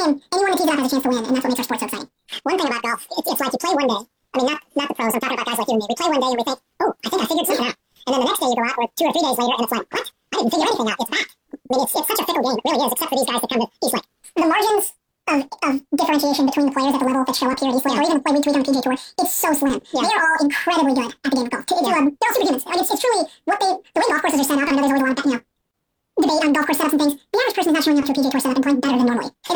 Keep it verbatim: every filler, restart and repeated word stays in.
game, anyone that tees it up has a chance to win, and that's what makes our sport so exciting. One thing about golf, it's, it's like you play one day. I mean, not not the pros. I'm talking about guys like you and me. We play one day and we think, oh, I think I figured something out. And then the next day you go out, or two or three days later, and it's like, what? I didn't figure anything out. It's back. I mean, it's, it's such a fickle game. It really is, except for these guys that come to East Lake. The margins of, of differentiation between the players at the level that show up here at East Lake, yeah. or even play week to week on the P G A Tour, it's so slim. Yeah. They are all incredibly good at the game of golf. To, to, Yeah. um, they're all superhumans. I mean, it's, it's truly what they, the way golf courses are set up. I know there's always a lot of, you know, debate on golf course setups and things. The average person is not showing up to a P G A Tour setup and playing better than normally.